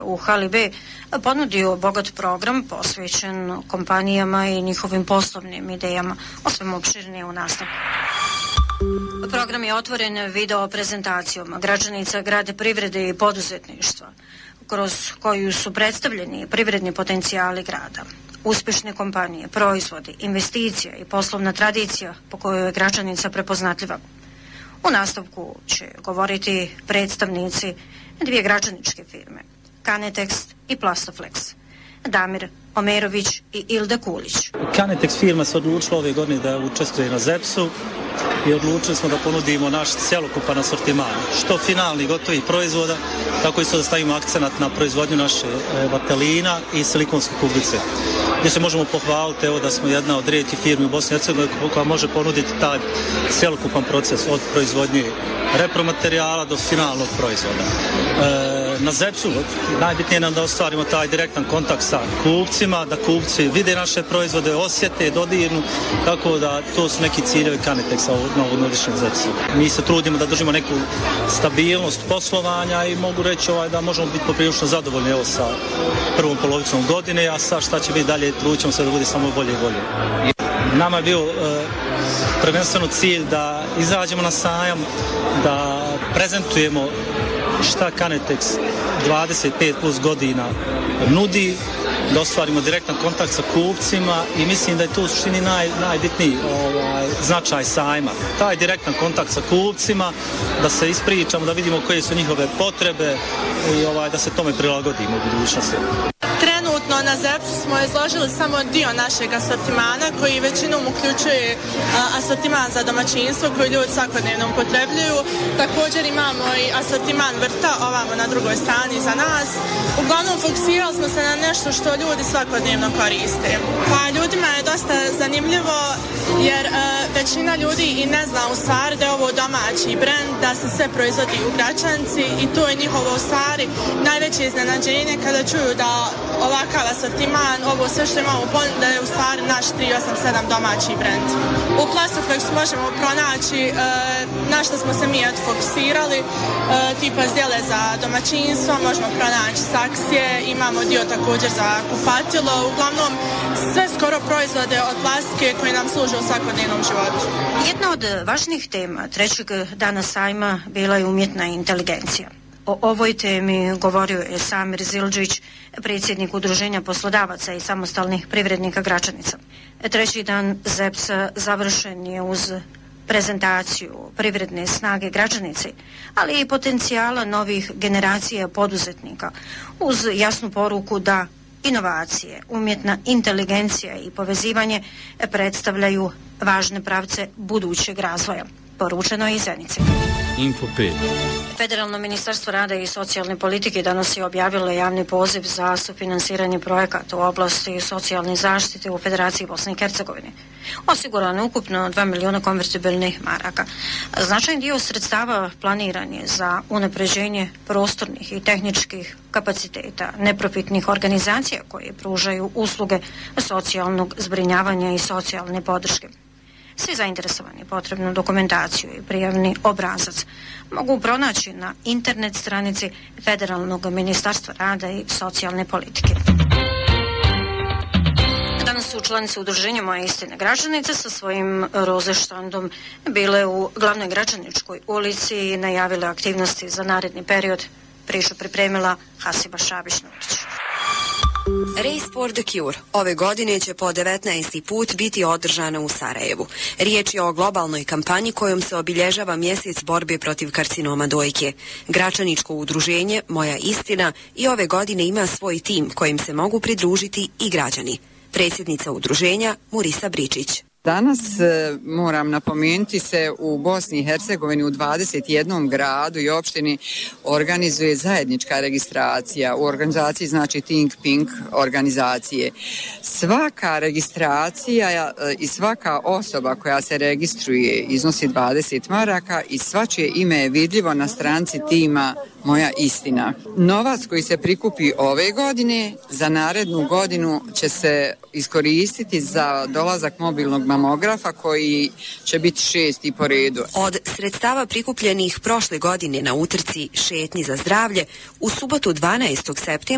u hali B ponudio bogat program posvećen kompanijama i njihovim poslovnim idejama, osvim opširnije u nastavku. Program je otvoren video prezentacijom građanica grada privrede i poduzetništva, kroz koju su predstavljeni privredni potencijali grada, uspješne kompanije, proizvodi, investicije i poslovna tradicija po kojoj je Gračanica prepoznatljiva. U nastavku će govoriti predstavnici dvije građaničke firme, Kanetex i Plastoflex, Damir Omerović i Ilda Kulić. Kanetex firma se odlučila ove godine da učestvuje na ZEPS-u i odlučili smo da ponudimo naš cjelokupan asortiman, što finalnih gotovih proizvoda, tako isto da stavimo akcenat na proizvodnju naše vatelina i silikonske kuglice, gdje se možemo pohvaliti da smo jedna od rijetkih firmi u Bosni i Hercegovini koja može ponuditi taj cjelokupan proces od proizvodnje repromaterijala do finalnog proizvoda. Na ZEPS-u najbitnije nam da ostvarimo taj direktan kontakt sa kupcima, da kupci vide naše proizvode, osjete, dodirnu, tako da to su neki ciljevi Kanetexa na ovogodišnjem ZEPS-u. Mi se trudimo da držimo neku stabilnost poslovanja i mogu reći da možemo biti poprilično zadovoljni sa prvom polovicom godine, a sa šta će biti dalje, trudit ćemo se da bude samo bolje i bolje. Nama je bio prvenstveno cilj da izađemo na sajam, da prezentujemo šta Kanetex 25 plus godina nudi, da ostvarimo direktan kontakt sa kupcima i mislim da je to u suštini najbitniji značaj sajma. Taj direktan kontakt sa kupcima, da se ispričamo, da vidimo koje su njihove potrebe i da se tome prilagodimo u budućnosti. Trenutno na ZEPS-u smo izložili samo dio našeg asortimana koji većinom uključuje asortiman za domaćinstvo koji ljudi svakodnevno upotrebljuju. Također imamo i asortiman vrta ovamo na drugoj strani za nas. Uglavnom fokusirali smo se na nešto što ljudi svakodnevno koriste. Pa ljudima je dosta zanimljivo jer većina ljudi i ne zna u stvari da je ovo domaći brend, da se sve proizvodi u Gračanci i to je njihovo u stvari najveće iznenađenje kada čuju da ovakav asortiman, ovo sve što imamo u ponudi, da je u stvari naš 387 domaći brend. U Plastoflexu možemo pronaći na što smo se mi fokusirali, tipa zdjele za domaćinstvo, možemo pronaći saksije, imamo dio također za kupatilo, uglavnom sve skoro proizvode od plastike koje nam služe u svakodnevnom životu. Jedna od važnijih tema trećeg dana sajma bila je umjetna inteligencija. O ovoj temi govorio je Samir Zildžić, predsjednik Udruženja poslodavaca i samostalnih privrednika Gračanica. Treći dan ZEPS-a završen je uz prezentaciju privredne snage Gračanice, ali i potencijala novih generacija poduzetnika, uz jasnu poruku da inovacije, umjetna inteligencija i povezivanje predstavljaju važne pravce budućeg razvoja. Poručeno je iz Zenice. Info 5. Federalno ministarstvo rada i socijalne politike danas je objavilo javni poziv za sufinansiranje projekata u oblasti socijalne zaštite u Federaciji Bosne i Hercegovine. Osigurano je ukupno 2 miliona konvertibilnih maraka. Značajan dio sredstava planiran je za unapređenje prostornih i tehničkih kapaciteta neprofitnih organizacija koje pružaju usluge socijalnog zbrinjavanja i socijalne podrške. Svi zainteresovani potrebnu dokumentaciju i prijavni obrazac mogu pronaći na internet stranici Federalnog ministarstva rada i socijalne politike. Danas su članice udruženja Moja istina Gračanica sa svojim roze štandom bile u glavnoj Gračaničkoj ulici i najavile aktivnosti za naredni period. Priču pripremila Hasiba Šabić-Nurić. Race for the Cure ove godine će po 19. put biti održana u Sarajevu. Riječ je o globalnoj kampanji kojom se obilježava mjesec borbe protiv karcinoma dojke. Gračaničko udruženje Moja istina i ove godine ima svoj tim kojim se mogu pridružiti i građani. Predsjednica udruženja Murisa Bričić. Danas moram napomenuti se u Bosni i Hercegovini u 21 gradu i opštini organizuje zajednička registracija. U organizaciji znači Think Pink organizacije. Svaka registracija i svaka osoba koja se registruje iznosi 20 maraka i svačije ime je vidljivo na stranici tima Moja istina. Novac koji se prikupi ove godine za narednu godinu će se iskoristiti za dolazak mobilnog mamografa koji će biti 6. po redu. Od sredstava prikupljenih prošle godine na utrci Šetnji za zdravlje u subotu 12. septembra